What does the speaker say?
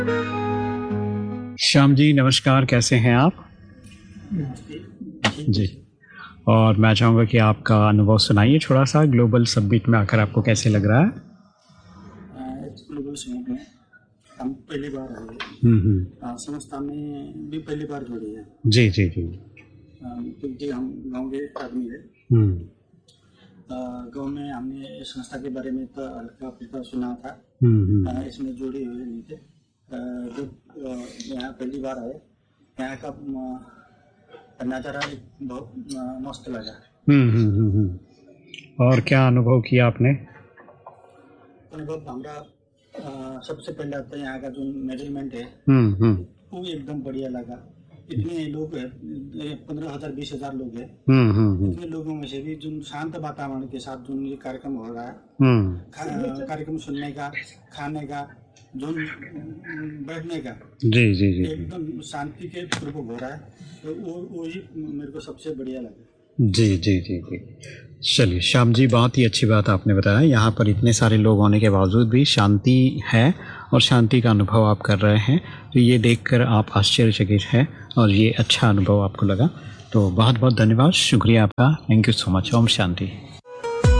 श्याम जी नमस्कार, कैसे हैं आप? जी। और मैं चाहूँगा कि आपका अनुभव सुनाइए थोड़ा सा, ग्लोबल समिट में आकर आपको कैसे लग रहा है? ग्लोबल समिट में हम पहली बार आए, संस्था में भी पहली बार जुड़े हैं। जी जी जी। क्योंकि हम गांव के आदमी है। गांव में हमने इस संस्था के बारे में तो हल्का फुल्का सुना था, इसमें जुड़े हुए नहीं थे। जब यहाँ पहली बार आए, यहाँ का नज़ारा बहुत मस्त लगा। और क्या अनुभव किया आपने? अनुभव हमारा सबसे पहले आता है यहाँ का जो मैनेजमेंट है, वो एकदम बढ़िया लगा। इतने लोग हैं, 15,000 20,000 लोग हैं। इतने लोगों में से भी जो शांत वातावरण के साथ जो ये कार्यक्रम हो रहा है, कार्यक्रम सुनने का, खाने का, जो बैठने का, जी जी जी एकदम शांति के पूर्वक हो रहा है। तो वो ही मेरे को सबसे बढ़िया लगा। जी जी जी जी। चलिए श्याम जी, बहुत ही अच्छी बात आपने बताया। यहाँ पर इतने सारे लोग होने के बावजूद भी शांति है और शांति का अनुभव आप कर रहे हैं, तो ये देखकर आप आश्चर्यचकित हैं और ये अच्छा अनुभव आपको लगा। तो बहुत बहुत धन्यवाद, शुक्रिया आपका। Thank you so much. Om Shanti.